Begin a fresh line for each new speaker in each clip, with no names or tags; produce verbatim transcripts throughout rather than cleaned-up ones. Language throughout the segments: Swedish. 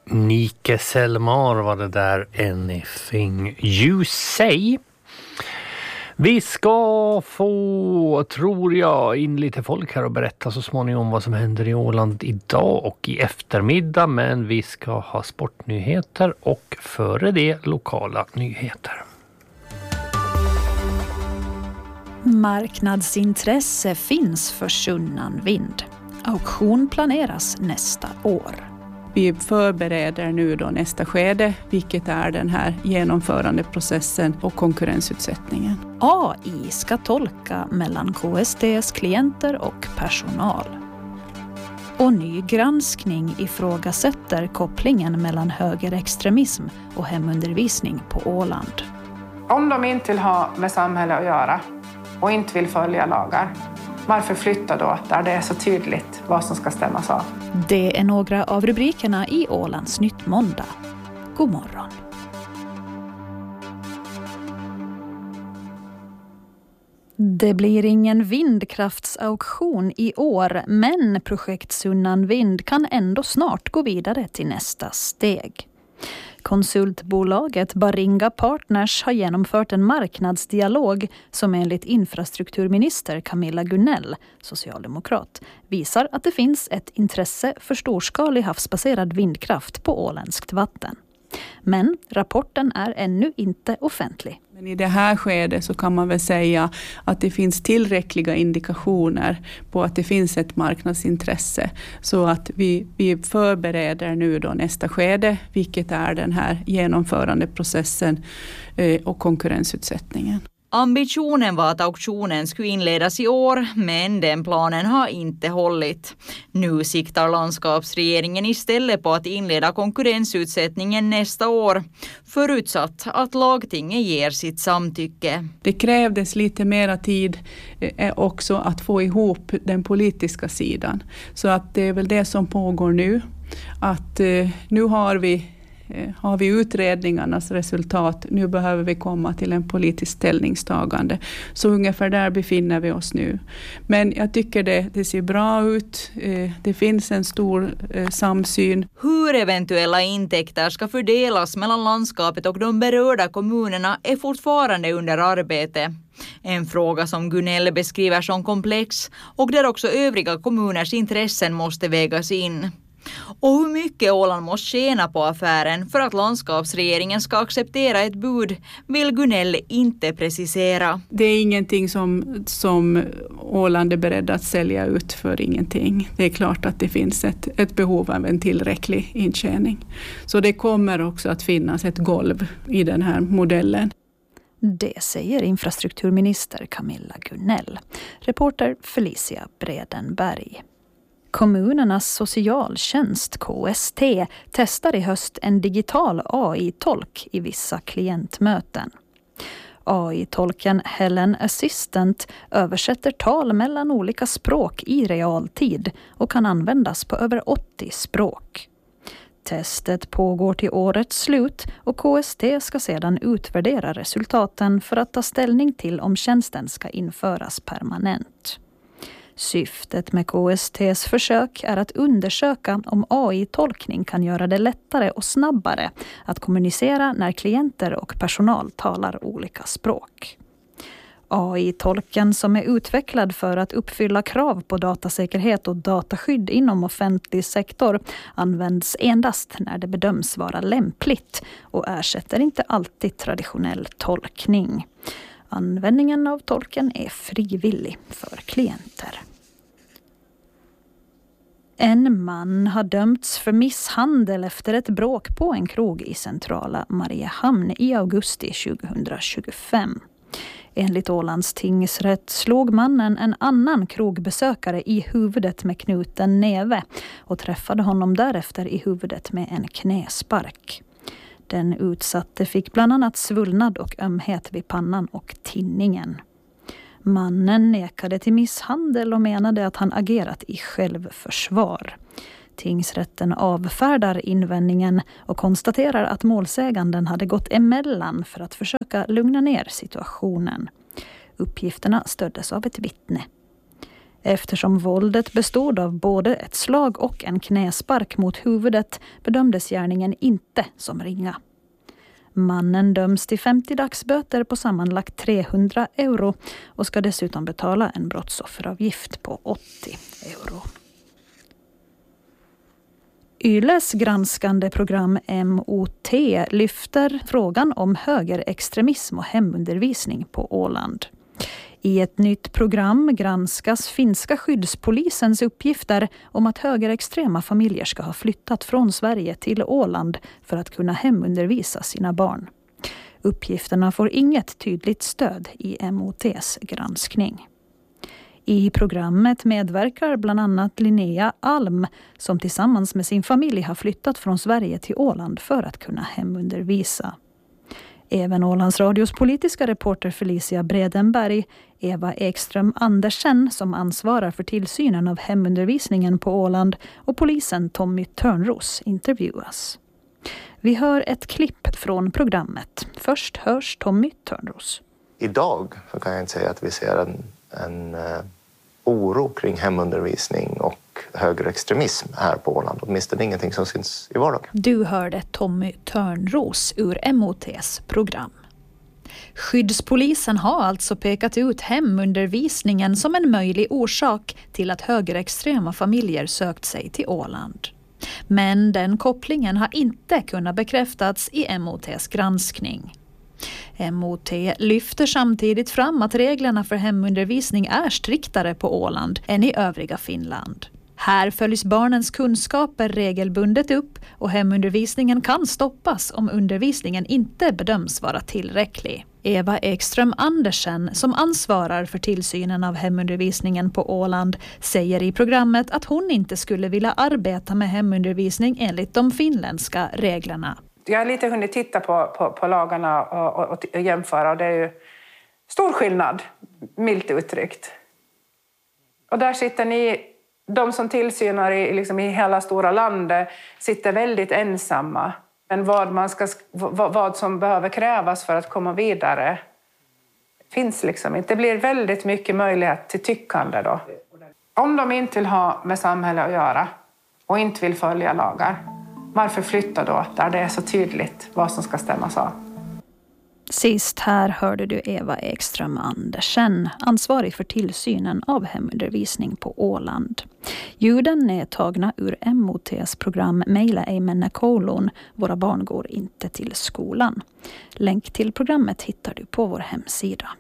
Nike Selmar var det där, Anything You Say. Vi ska få, tror jag, in lite folk här och berätta så småningom vad som händer i Åland idag och i eftermiddag. Men vi ska ha sportnyheter och före det lokala nyheter.
Marknadsintresse finns för Sunnan Vind. Auktion planeras nästa år.
Vi förbereder nu då nästa skede, vilket är den här genomförandeprocessen och konkurrensutsättningen.
A I ska tolka mellan K S T:s klienter och personal. Och ny granskning ifrågasätter kopplingen mellan högerextremism och hemundervisning på Åland.
Om de inte vill ha med samhället att göra och inte vill följa lagar, varför flytta då där det är så tydligt vad som ska stämmas av?
Det är några av rubrikerna i Ålands Nytt måndag. God morgon. Det blir ingen vindkraftsauktion i år, men projekt Sunnan Vind kan ändå snart gå vidare till nästa steg. Konsultbolaget Baringa Partners har genomfört en marknadsdialog som enligt infrastrukturminister Camilla Gunnell, socialdemokrat, visar att det finns ett intresse för storskalig havsbaserad vindkraft på åländskt vatten. Men rapporten är ännu inte offentlig.
Men i det här skedet så kan man väl säga att det finns tillräckliga indikationer på att det finns ett marknadsintresse. Så att vi, vi förbereder nu då nästa skede, vilket är den här genomförandeprocessen eh, och konkurrensutsättningen.
Ambitionen var att auktionen skulle inledas i år, men den planen har inte hållit. Nu siktar landskapsregeringen istället på att inleda konkurrensutsättningen nästa år, förutsatt att lagtinget ger sitt samtycke.
Det krävdes lite mera tid eh, också att få ihop den politiska sidan. Så att det är väl det som pågår nu. Att eh, nu har vi Har vi utredningarnas resultat, nu behöver vi komma till en politisk ställningstagande. Så ungefär där befinner vi oss nu. Men jag tycker det, det ser bra ut. Det finns en stor samsyn.
Hur eventuella intäkter ska fördelas mellan landskapet och de berörda kommunerna är fortfarande under arbete. En fråga som Gunnell beskriver som komplex och där också övriga kommuners intressen måste vägas in. Och hur mycket Åland måste tjäna på affären för att landskapsregeringen ska acceptera ett bud vill Gunnell inte precisera.
Det är ingenting som, som Åland är beredd att sälja ut för ingenting. Det är klart att det finns ett, ett behov av en tillräcklig intjäning. Så det kommer också att finnas ett golv i den här modellen.
Det säger infrastrukturminister Camilla Gunnell. Reporter Felicia Bredenberg. Kommunernas socialtjänst K S T testar i höst en digital A I-tolk i vissa klientmöten. A I-tolken Helen Assistant översätter tal mellan olika språk i realtid och kan användas på över åttio språk. Testet pågår till årets slut och K S T ska sedan utvärdera resultaten för att ta ställning till om tjänsten ska införas permanent. Syftet med K S T:s försök är att undersöka om A I-tolkning kan göra det lättare och snabbare att kommunicera när klienter och personal talar olika språk. A I-tolken som är utvecklad för att uppfylla krav på datasäkerhet och dataskydd inom offentlig sektor används endast när det bedöms vara lämpligt och ersätter inte alltid traditionell tolkning. Användningen av tolken är frivillig för klienter. En man har dömts för misshandel efter ett bråk på en krog i centrala Mariehamn i augusti tjugohundratjugofem. Enligt Ålands tingsrätt slog mannen en annan krogbesökare i huvudet med knuten näve och träffade honom därefter i huvudet med en knäspark. Den utsatte fick bland annat svullnad och ömhet vid pannan och tinningen. Mannen nekade till misshandel och menade att han agerat i självförsvar. Tingsrätten avfärdar invändningen och konstaterar att målsäganden hade gått emellan för att försöka lugna ner situationen. Uppgifterna stöddes av ett vittne. Eftersom våldet bestod av både ett slag och en knäspark mot huvudet bedömdes gärningen inte som ringa. Mannen döms till femtio dagsböter på sammanlagt trehundra euro och ska dessutom betala en brottsofferavgift på åttio euro. Yles granskande program M O T lyfter frågan om högerextremism och hemundervisning på Åland. I ett nytt program granskas finska skyddspolisens uppgifter om att högerextrema familjer ska ha flyttat från Sverige till Åland för att kunna hemundervisa sina barn. Uppgifterna får inget tydligt stöd i M O T:s granskning. I programmet medverkar bland annat Linnea Alm som tillsammans med sin familj har flyttat från Sverige till Åland för att kunna hemundervisa. Även Ålands radios politiska reporter Felicia Bredenberg, Eva Ekström Andersen som ansvarar för tillsynen av hemundervisningen på Åland och polisen Tommy Törnros intervjuas. Vi hör ett klipp från programmet. Först hörs Tommy Törnros.
Idag så kan jag inte säga att vi ser en, en uh, oro kring hemundervisning och högerextremism här på Åland. Åtminstone ingenting som syns i vardagen.
Du hörde Tommy Törnros ur M O T:s program. Skyddspolisen har alltså pekat ut hemundervisningen som en möjlig orsak till att högerextrema familjer sökt sig till Åland. Men den kopplingen har inte kunnat bekräftats i M O T:s granskning. M O T lyfter samtidigt fram att reglerna för hemundervisning är striktare på Åland än i övriga Finland. Här följs barnens kunskaper regelbundet upp och hemundervisningen kan stoppas om undervisningen inte bedöms vara tillräcklig. Eva Ekström Andersen, som ansvarar för tillsynen av hemundervisningen på Åland, säger i programmet att hon inte skulle vilja arbeta med hemundervisning enligt de finländska reglerna.
Jag har lite hunnit titta på, på, på lagarna och, och, och jämföra och det är ju stor skillnad, milt uttryckt. Och där sitter ni, de som tillsynar i, liksom i hela stora landet, sitter väldigt ensamma. Men vad, man ska, vad, vad som behöver krävas för att komma vidare finns liksom inte. Det blir väldigt mycket möjlighet till tyckande då. Om de inte vill ha med samhället att göra och inte vill följa lagar, varför flytta då där det är så tydligt vad som ska stämmas av?
Sist här hörde du Eva Ekström Andersen, ansvarig för tillsynen av hemundervisning på Åland. Ljuden är tagna ur M O T:s program Meillä ei mennä kouluun, våra barn går inte till skolan. Länk till programmet hittar du på vår hemsida.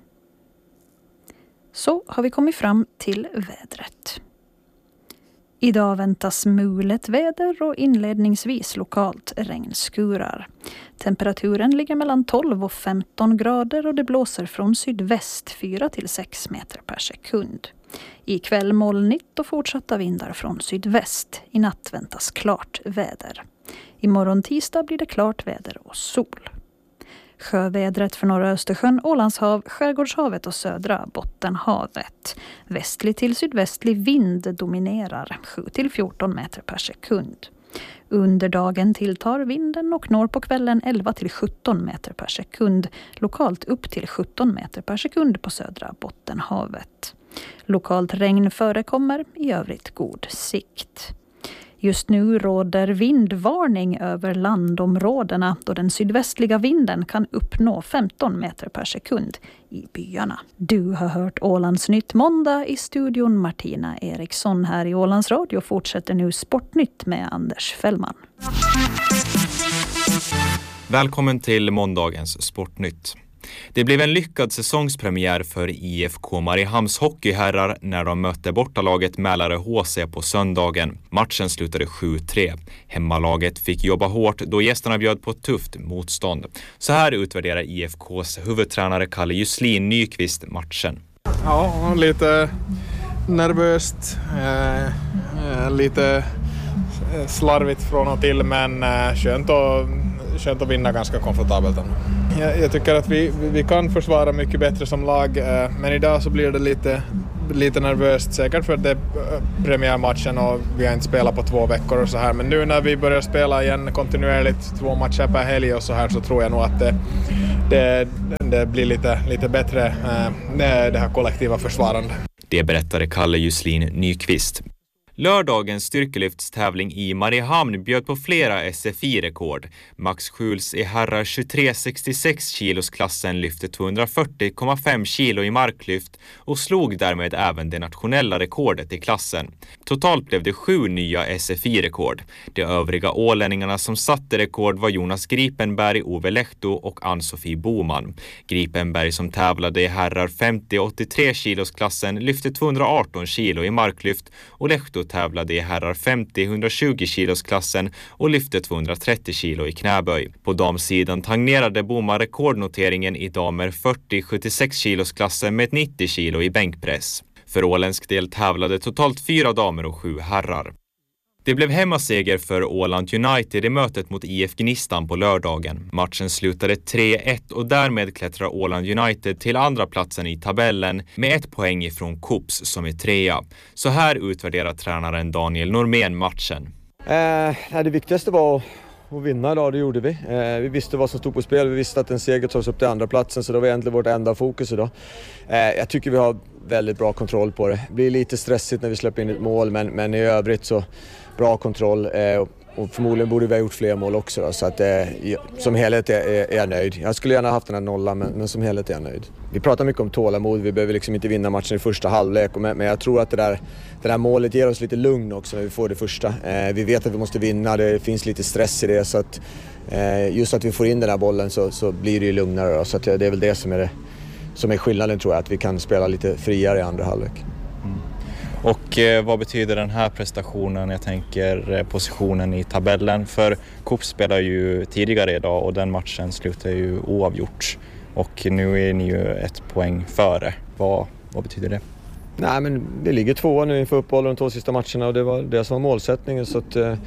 Så har vi kommit fram till vädret. Idag väntas mulet väder och inledningsvis lokalt regnskurar. Temperaturen ligger mellan tolv och femton grader och det blåser från sydväst fyra till sex meter per sekund. Ikväll molnigt och fortsatta vindar från sydväst. I natt väntas klart väder. Imorgon tisdag blir det klart väder och sol. Sjövädret för norra Östersjön, Ålandshav, Skärgårdshavet och södra Bottenhavet. Västlig till sydvästlig vind dominerar sju till fjorton meter per sekund. Under dagen tilltar vinden och når på kvällen elva till sjutton meter per sekund. Lokalt upp till sjutton meter per sekund på södra Bottenhavet. Lokalt regn förekommer, i övrigt god sikt. Just nu råder vindvarning över landområdena då den sydvästliga vinden kan uppnå femton meter per sekund i byarna. Du har hört Ålandsnytt måndag i studion. Martina Eriksson här i Ålands Radio fortsätter nu Sportnytt med Anders Fällman.
Välkommen till måndagens Sportnytt. Det blev en lyckad säsongspremiär för I F K Mariehamns hockeyherrar när de mötte bortalaget Mälare H C på söndagen. Matchen slutade sju tre. Hemmalaget fick jobba hårt då gästerna bjöd på tufft motstånd. Så här utvärderar I F K:s huvudtränare Kalle Juslin Nyqvist matchen.
Ja, lite nervöst, eh, lite slarvigt från och till, men eh, skönt att Skönt att vinna ganska komfortabelt. Jag, jag tycker att vi, vi kan försvara mycket bättre som lag, eh, men idag så blir det lite, lite nervöst, säkert för att det är premiärmatchen och vi har inte spelat på två veckor och så här. Men nu när vi börjar spela igen kontinuerligt, två matcher per helg och så här, så tror jag nog att det, det, det blir lite, lite bättre, eh, det här kollektiva försvarande.
Det berättade Kalle Juslin Nyqvist. Lördagens styrkelyftstävling i Mariehamn bjöd på flera S F I-rekord. Max Schultz i herrar tjugotre komma sextiosex kilos klassen lyfte tvåhundrafyrtio komma fem kilo i marklyft och slog därmed även det nationella rekordet i klassen. Totalt blev det sju nya S F I-rekord. De övriga ålänningarna som satte rekord var Jonas Gripenberg, Ove Lehto och Ann-Sofie Boman. Gripenberg som tävlade i herrar femtio till åttiotre kilos klassen lyfte tvåhundraarton kilo i marklyft och Lehto tävlade i herrar femtio till etthundratjugo kilos klassen och lyfte tvåhundratrettio kilo i knäböj. På damsidan tangerade Boman rekordnoteringen i damer fyrtio till sjuttiosex kilos klassen med nittio kilo i bänkpress. För åländsk del tävlade totalt fyra damer och sju herrar. Det blev hemmaseger för Åland United i mötet mot I F Gnistan på lördagen. Matchen slutade tre ett och därmed klättrar Åland United till andra platsen i tabellen med ett poäng ifrån Kops som är trea. Så här utvärderar tränaren Daniel Normén matchen.
Eh, det viktigaste var att vinna idag, det gjorde vi. Eh, vi visste vad som stod på spel, vi visste att en seger tar oss upp till andra platsen, så det var egentligen vårt enda fokus idag. Eh, jag tycker vi har väldigt bra kontroll på det. Det blir lite stressigt när vi släpper in ett mål, men, men i övrigt så bra kontroll eh, och förmodligen borde vi ha gjort fler mål också. Då, så att, eh, som helhet är, är, är jag nöjd. Jag skulle gärna haft den här nollan, men, men som helhet är jag nöjd. Vi pratar mycket om tålamod, vi behöver liksom inte vinna matchen i första halvlek, men, men jag tror att det där, det där målet ger oss lite lugn också när vi får det första. Eh, vi vet att vi måste vinna, det finns lite stress i det, så att eh, just att vi får in den här bollen så, så blir det ju lugnare. Då, så att det är väl det som är, det, som är skillnaden, tror jag, att vi kan spela lite friare i andra halvlek.
Mm. Och eh, vad betyder den här prestationen? Jag tänker eh, positionen i tabellen. För Kops spelar ju tidigare idag och den matchen slutar ju oavgjort. Och nu är ni ju ett poäng före. Vad, vad betyder det?
Nej, men vi ligger tvåa nu inför uppehåll de två sista matcherna och det var det som var målsättningen. Så att, eh,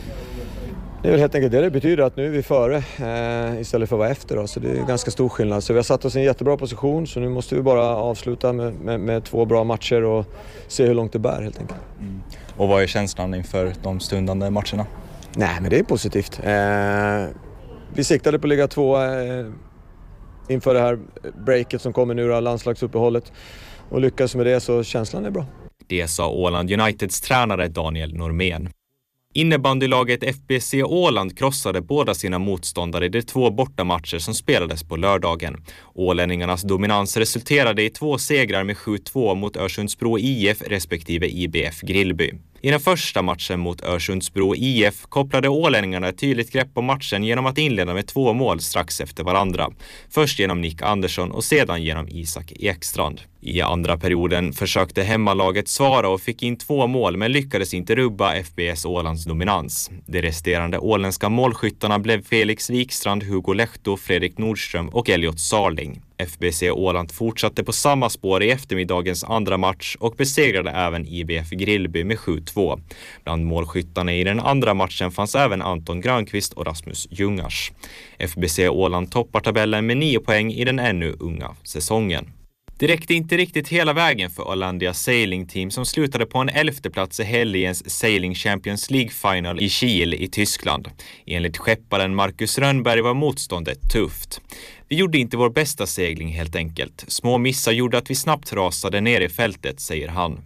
det är väl helt enkelt det det betyder, att nu är vi före eh, istället för att vara efter. Då. Så det är ganska stor skillnad. Så vi har satt oss i en jättebra position, så nu måste vi bara avsluta med, med, med två bra matcher och se hur långt det bär helt enkelt.
Mm. Och vad är känslan inför de stundande matcherna?
Nej, men det är positivt. Eh, vi siktade på att ligga två eh, inför det här breaket som kommer nu, landslagsuppehållet. Och lyckas med det, så känslan är bra.
Det sa Åland Uniteds tränare Daniel Normén. Innebandylaget F B C Åland krossade båda sina motståndare i de två bortamatcher som spelades på lördagen. Ålänningarnas dominans resulterade i två segrar med sju två mot Örsundsbro I F respektive I B F Grillby. I den första matchen mot Örsundsbro I F kopplade ålänningarna ett tydligt grepp på matchen genom att inleda med två mål strax efter varandra. Först genom Nick Andersson och sedan genom Isak Ekstrand. I andra perioden försökte hemmalaget svara och fick in två mål, men lyckades inte rubba F B S Ålands dominans. De resterande åländska målskyttarna blev Felix Wikstrand, Hugo Lehto, Fredrik Nordström och Elliot Sarling. F B C Åland fortsatte på samma spår i eftermiddagens andra match och besegrade även I B F Grillby med sju två. Bland målskyttarna i den andra matchen fanns även Anton Granqvist och Rasmus Ljungars. F B C Åland toppar tabellen med nio poäng i den ännu unga säsongen. Det räckte inte riktigt hela vägen för Ålandia Sailing Team som slutade på en elfte plats i helgens Sailing Champions League Final i Kiel i Tyskland. Enligt skepparen Marcus Rönnberg var motståndet tufft. Vi gjorde inte vår bästa segling helt enkelt. Små missar gjorde att vi snabbt rasade ner i fältet, säger han.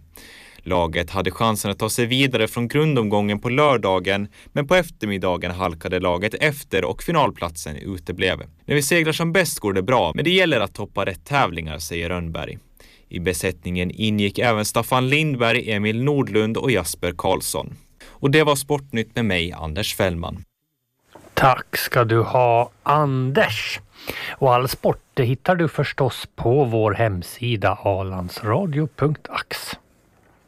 Laget hade chansen att ta sig vidare från grundomgången på lördagen, men på eftermiddagen halkade laget efter och finalplatsen uteblev. När vi seglar som bäst går det bra, men det gäller att toppa rätt tävlingar, säger Rönnberg. I besättningen ingick även Staffan Lindberg, Emil Nordlund och Jasper Karlsson. Och det var Sportnytt med mig, Anders Fällman.
Tack ska du ha, Anders. Och all sport det hittar du förstås på vår hemsida alandsradio punkt ax.